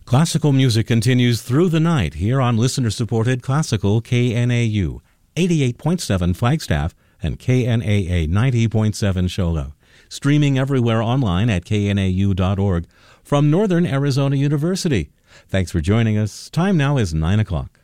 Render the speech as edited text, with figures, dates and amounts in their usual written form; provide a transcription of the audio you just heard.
Classical music continues through the night here on listener-supported Classical KNAU, 88.7 Flagstaff and KNAA 90.7 Shola. Streaming everywhere online at knau.org from Northern Arizona University. Thanks for joining us. Time now is 9 o'clock.